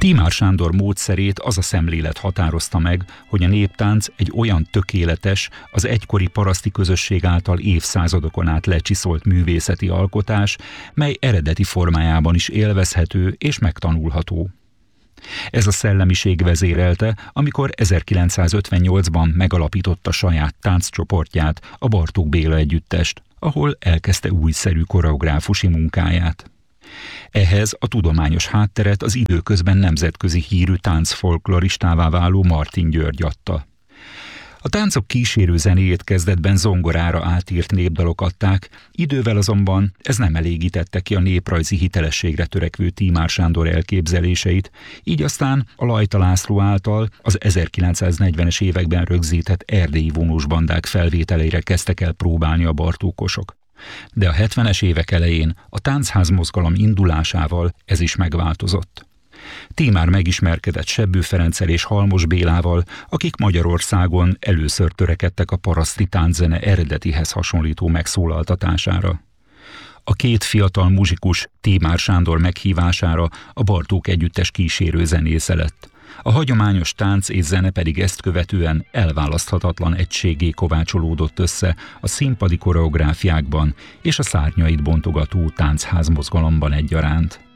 Tímár Sándor módszerét az a szemlélet határozta meg, hogy a néptánc egy olyan tökéletes, az egykori paraszti közösség által évszázadokon át lecsiszolt művészeti alkotás, mely eredeti formájában is élvezhető és megtanulható. Ez a szellemiség vezérelte, amikor 1958-ban megalapította saját tánccsoportját, a Bartók Béla Együttest, ahol elkezdte újszerű koreográfusi munkáját. Ehhez a tudományos hátteret az időközben nemzetközi hírű táncfolkloristává váló Martin György adta. A táncok kísérő zenéjét kezdetben zongorára átírt népdalok adták, idővel azonban ez nem elégítette ki a néprajzi hitelességre törekvő Tímár Sándor elképzeléseit, így aztán a Lajta László által az 1940-es években rögzített erdélyi vonósbandák felvételeire kezdtek el próbálni a bartókosok. De a 70-es évek elején a táncházmozgalom indulásával ez is megváltozott. Tímár megismerkedett Sebbő Ferenccel és Halmos Bélával, akik Magyarországon először törekedtek a paraszti tánczene eredetihez hasonlító megszólaltatására. A két fiatal muzsikus Tímár Sándor meghívására a Bartók Együttes kísérő zenésze lett. A hagyományos tánc és zene pedig ezt követően elválaszthatatlan egységgé kovácsolódott össze a színpadi koreográfiákban és a szárnyait bontogató táncházmozgalomban egyaránt.